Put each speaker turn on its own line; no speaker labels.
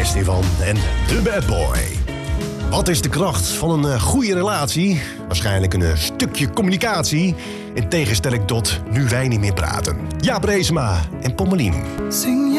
Stefan en de Bad Boy. Wat is de kracht van een goede relatie? Waarschijnlijk een stukje communicatie. In tegenstelling tot nu wij niet meer praten. Jaap Reesema en Pommelien.